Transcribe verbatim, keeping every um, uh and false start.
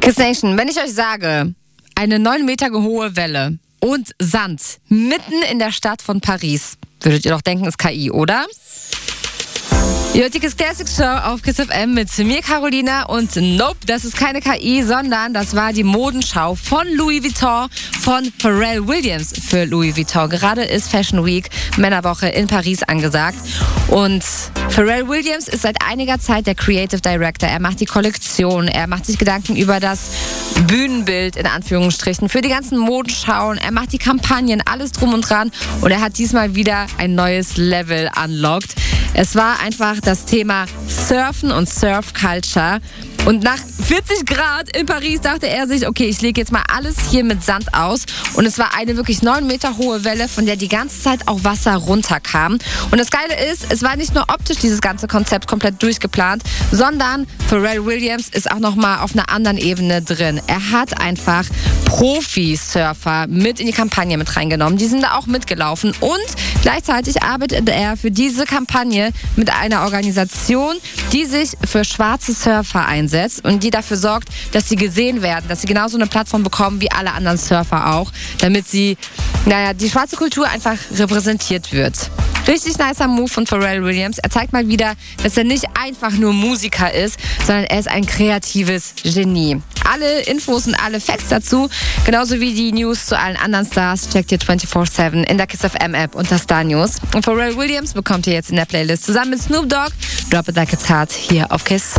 Kiss Nation, wenn ich euch sage, eine neun Meter hohe Welle und Sand mitten in der Stadt von Paris, würdet ihr doch denken, ist K I, oder? Ihr hört die Kiss Classic Show auf Kiss F M mit mir, Carolina, und nope, das ist keine K I, sondern das war die Modenschau von Louis Vuitton, von Pharrell Williams für Louis Vuitton. Gerade ist Fashion Week, Männerwoche in Paris angesagt, und Pharrell Williams ist seit einiger Zeit der Creative Director. Er macht die Kollektion, er macht sich Gedanken über das Bühnenbild, in Anführungsstrichen, für die ganzen Modenschauen. Er macht die Kampagnen, alles drum und dran, und er hat diesmal wieder ein neues Level unlocked. Es war einfach das Thema Surfen und Surf Culture. Und nach vierzig Grad in Paris dachte er sich, okay, ich lege jetzt mal alles hier mit Sand aus. Und es war eine wirklich neun Meter hohe Welle, von der die ganze Zeit auch Wasser runterkam. Und das Geile ist, es war nicht nur optisch dieses ganze Konzept komplett durchgeplant, sondern Pharrell Williams ist auch nochmal auf einer anderen Ebene drin. Er hat einfach Profi-Surfer mit in die Kampagne mit reingenommen. Die sind da auch mitgelaufen. Und gleichzeitig arbeitet er für diese Kampagne mit einer Organisation, die sich für schwarze Surfer einsetzt und die dafür sorgt, dass sie gesehen werden, dass sie genauso eine Plattform bekommen wie alle anderen Surfer auch, damit sie, naja, die schwarze Kultur einfach repräsentiert wird. Richtig nicer Move von Pharrell Williams. Er zeigt mal wieder, dass er nicht einfach nur Musiker ist, sondern er ist ein kreatives Genie. Alle Infos und alle Facts dazu, genauso wie die News zu allen anderen Stars, checkt ihr vierundzwanzig sieben in der Kiss F M App unter Star News. Und Pharrell Williams bekommt ihr jetzt in der Playlist zusammen mit Snoop Dogg. Drop It Like It's Hot hier auf Kiss.